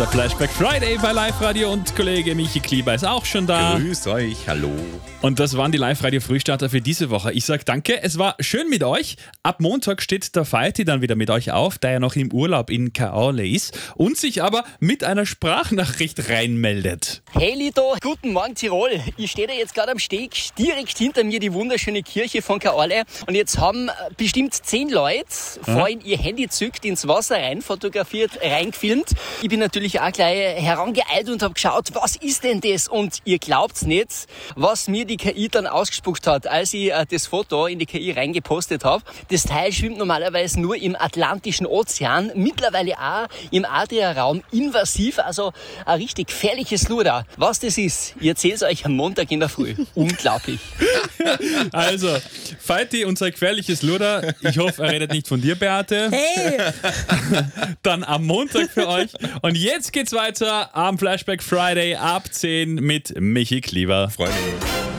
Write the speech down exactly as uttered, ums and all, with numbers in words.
Der Flashback Friday bei Live-Radio und Kollege Michi Klieber ist auch schon da. Grüß euch, hallo. Und das waren die Live-Radio-Frühstarter für diese Woche. Ich sag danke, es war schön mit euch. Ab Montag steht der Feiti dann wieder mit euch auf, da er noch im Urlaub in Kaorle ist und sich aber mit einer Sprachnachricht reinmeldet. Hey Lito, guten Morgen Tirol. Ich stehe da jetzt gerade am Steg, direkt hinter mir die wunderschöne Kirche von Kaorle. Und jetzt haben bestimmt zehn Leute vorhin ihr Handy zückt, ins Wasser rein fotografiert, reingefilmt. Ich bin natürlich auch gleich herangeeilt und habe geschaut, was ist denn das? Und ihr glaubt's nicht, was mir die K I dann ausgespuckt hat, als ich äh, das Foto in die K I reingepostet habe. Das Teil schwimmt normalerweise nur im Atlantischen Ozean, mittlerweile auch im Adria-Raum invasiv, also ein richtig gefährliches Luder. Was das ist, ich erzähl's euch am Montag in der Früh. Unglaublich. Also, Feiti, unser gefährliches Luder. Ich hoffe, er redet nicht von dir, Beate. Hey! Dann am Montag für euch. Und jetzt geht's weiter am Flashback Friday ab zehn mit Michi Klieber. Freue mich.